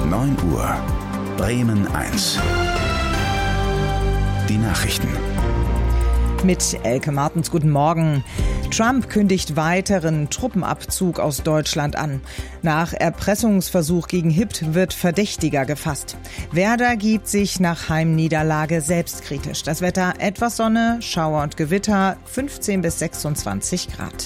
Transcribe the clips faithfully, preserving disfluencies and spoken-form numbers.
neun Uhr. Bremen eins. Die Nachrichten. Mit Elke Martens, guten Morgen. Trump kündigt weiteren Truppenabzug aus Deutschland an. Nach Erpressungsversuch gegen H I P wird Verdächtiger gefasst. Werder gibt sich nach Heimniederlage selbstkritisch. Das Wetter etwas Sonne, Schauer und Gewitter, fünfzehn bis sechsundzwanzig Grad.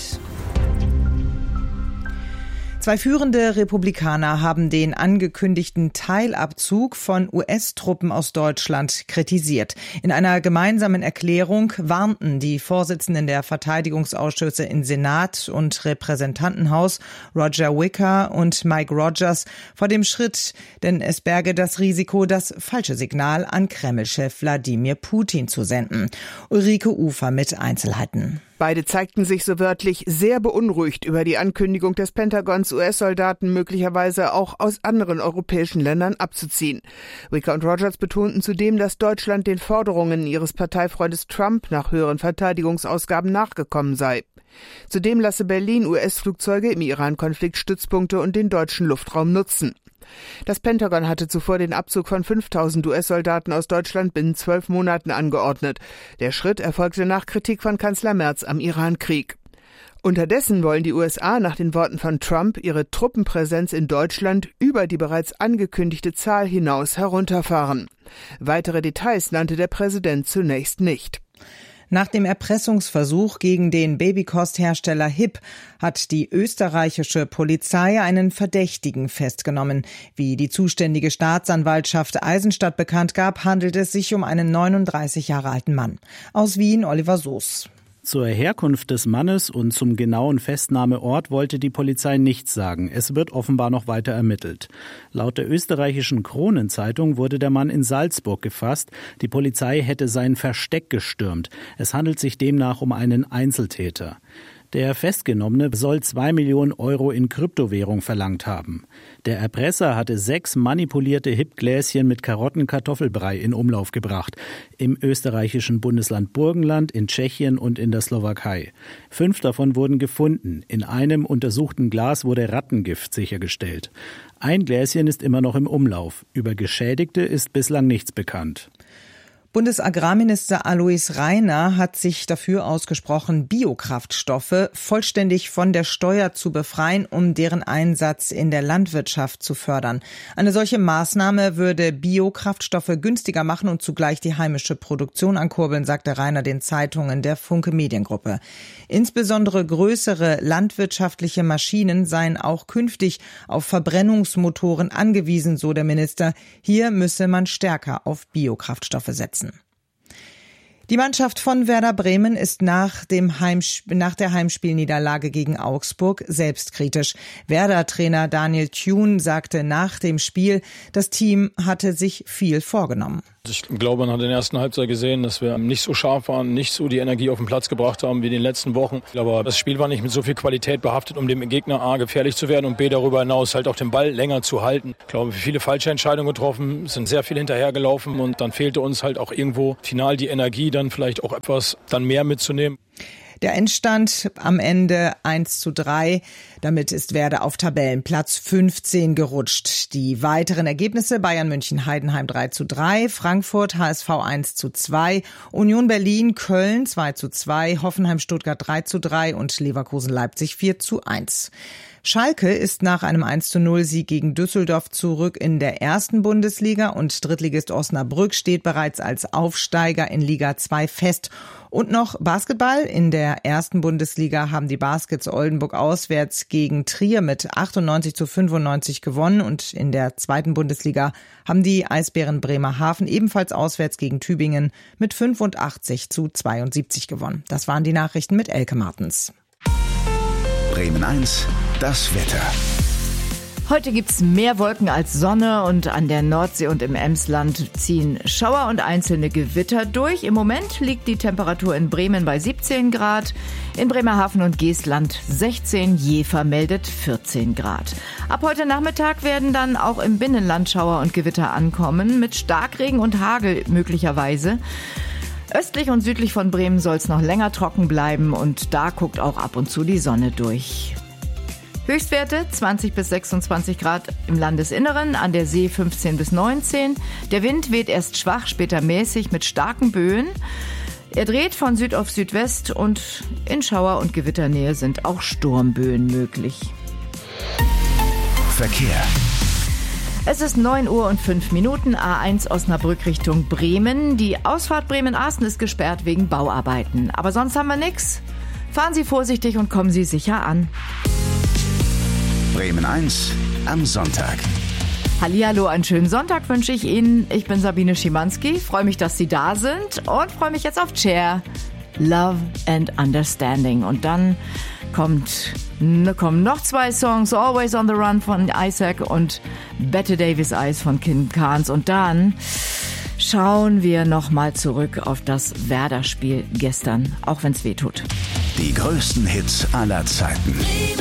Zwei führende Republikaner haben den angekündigten Teilabzug von U S-Truppen aus Deutschland kritisiert. In einer gemeinsamen Erklärung warnten die Vorsitzenden der Verteidigungsausschüsse in Senat und Repräsentantenhaus, Roger Wicker und Mike Rogers, vor dem Schritt, denn es berge das Risiko, das falsche Signal an Kreml-Chef Wladimir Putin zu senden. Ulrike Ufer mit Einzelheiten. Beide zeigten sich so wörtlich sehr beunruhigt über die Ankündigung des Pentagons, U S-Soldaten möglicherweise auch aus anderen europäischen Ländern abzuziehen. Wicker und Rogers betonten zudem, dass Deutschland den Forderungen ihres Parteifreundes Trump nach höheren Verteidigungsausgaben nachgekommen sei. Zudem lasse Berlin U S-Flugzeuge im Iran-Konflikt Stützpunkte und den deutschen Luftraum nutzen. Das Pentagon hatte zuvor den Abzug von fünftausend U S-Soldaten aus Deutschland binnen zwölf Monaten angeordnet. Der Schritt erfolgte nach Kritik von Kanzler Merz am Iran-Krieg. Unterdessen wollen die U S A nach den Worten von Trump ihre Truppenpräsenz in Deutschland über die bereits angekündigte Zahl hinaus herunterfahren. Weitere Details nannte der Präsident zunächst nicht. Nach dem Erpressungsversuch gegen den Babykosthersteller H I P hat die österreichische Polizei einen Verdächtigen festgenommen. Wie die zuständige Staatsanwaltschaft Eisenstadt bekannt gab, handelt es sich um einen neununddreißig Jahre alten Mann. Aus Wien, Oliver Soos. Zur Herkunft des Mannes und zum genauen Festnahmeort wollte die Polizei nichts sagen. Es wird offenbar noch weiter ermittelt. Laut der österreichischen Kronenzeitung wurde der Mann in Salzburg gefasst. Die Polizei hätte sein Versteck gestürmt. Es handelt sich demnach um einen Einzeltäter. Der Festgenommene soll zwei Millionen Euro in Kryptowährung verlangt haben. Der Erpresser hatte sechs manipulierte H I P-Gläschen mit Karottenkartoffelbrei in Umlauf gebracht. Im österreichischen Bundesland Burgenland, in Tschechien und in der Slowakei. Fünf davon wurden gefunden. In einem untersuchten Glas wurde Rattengift sichergestellt. Ein Gläschen ist immer noch im Umlauf. Über Geschädigte ist bislang nichts bekannt. Bundesagrarminister Alois Rainer hat sich dafür ausgesprochen, Biokraftstoffe vollständig von der Steuer zu befreien, um deren Einsatz in der Landwirtschaft zu fördern. Eine solche Maßnahme würde Biokraftstoffe günstiger machen und zugleich die heimische Produktion ankurbeln, sagte Rainer den Zeitungen der Funke Mediengruppe. Insbesondere größere landwirtschaftliche Maschinen seien auch künftig auf Verbrennungsmotoren angewiesen, so der Minister. Hier müsse man stärker auf Biokraftstoffe setzen. Die Mannschaft von Werder Bremen ist nach dem Heimsp- nach der Heimspielniederlage gegen Augsburg selbstkritisch. Werder-Trainer Daniel Thune sagte nach dem Spiel, das Team hatte sich viel vorgenommen. Ich glaube, man hat in der ersten Halbzeit gesehen, dass wir nicht so scharf waren, nicht so die Energie auf den Platz gebracht haben wie in den letzten Wochen. Aber das Spiel war nicht mit so viel Qualität behaftet, um dem Gegner A gefährlich zu werden und B darüber hinaus halt auch den Ball länger zu halten. Ich glaube, viele falsche Entscheidungen getroffen, sind sehr viel hinterhergelaufen und dann fehlte uns halt auch irgendwo final die Energie, dann vielleicht auch etwas dann mehr mitzunehmen. Der Endstand am Ende eins zu drei. Damit ist Werder auf Tabellenplatz fünfzehn gerutscht. Die weiteren Ergebnisse: Bayern München Heidenheim drei zu drei, Frankfurt H S V eins zu zwei, Union Berlin Köln zwei zu zwei, Hoffenheim Stuttgart drei zu drei und Leverkusen Leipzig vier zu eins. Schalke ist nach einem eins zu null Sieg gegen Düsseldorf zurück in der ersten Bundesliga und Drittligist Osnabrück steht bereits als Aufsteiger in Liga zwei fest. Und noch Basketball. In der ersten Bundesliga haben die Baskets Oldenburg auswärts gegen Trier mit achtundneunzig zu fünfundneunzig gewonnen und in der zweiten Bundesliga haben die Eisbären Bremerhaven ebenfalls auswärts gegen Tübingen mit fünfundachtzig zu zweiundsiebzig gewonnen. Das waren die Nachrichten mit Elke Martens. Bremen eins, das Wetter. Heute gibt's mehr Wolken als Sonne und an der Nordsee und im Emsland ziehen Schauer und einzelne Gewitter durch. Im Moment liegt die Temperatur in Bremen bei siebzehn Grad, in Bremerhaven und Geestland sechzehn, Jever meldet vierzehn Grad. Ab heute Nachmittag werden dann auch im Binnenland Schauer und Gewitter ankommen, mit Starkregen und Hagel möglicherweise. Östlich und südlich von Bremen soll es noch länger trocken bleiben und da guckt auch ab und zu die Sonne durch. Höchstwerte zwanzig bis sechsundzwanzig Grad im Landesinneren, an der See fünfzehn bis neunzehn. Der Wind weht erst schwach, später mäßig mit starken Böen. Er dreht von Süd auf Südwest und in Schauer- und Gewitternähe sind auch Sturmböen möglich. Verkehr. Es ist neun Uhr und fünf Minuten, A eins Osnabrück Richtung Bremen. Die Ausfahrt Bremen-Asten ist gesperrt wegen Bauarbeiten. Aber sonst haben wir nichts. Fahren Sie vorsichtig und kommen Sie sicher an. Bremen eins am Sonntag. Hallihallo, einen schönen Sonntag wünsche ich Ihnen. Ich bin Sabine Schimanski, freue mich, dass Sie da sind und freue mich jetzt auf Cher, Love and Understanding. Und dann kommt, ne, kommen noch zwei Songs, Always on the Run von Isaac und Bette Davis Eyes von Kim Carnes. Und dann schauen wir nochmal zurück auf das Werder-Spiel gestern, auch wenn es weh tut. Die größten Hits aller Zeiten.